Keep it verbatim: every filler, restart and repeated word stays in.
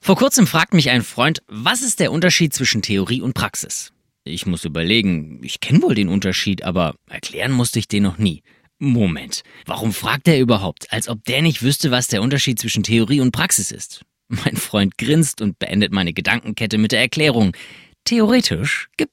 Vor kurzem fragt mich ein Freund, was ist der Unterschied zwischen Theorie und Praxis? Ich muss überlegen, ich kenne wohl den Unterschied, aber erklären musste ich den noch nie. Moment, warum fragt er überhaupt, als ob der nicht wüsste, was der Unterschied zwischen Theorie und Praxis ist? Mein Freund grinst und beendet meine Gedankenkette mit der Erklärung. Theoretisch gibt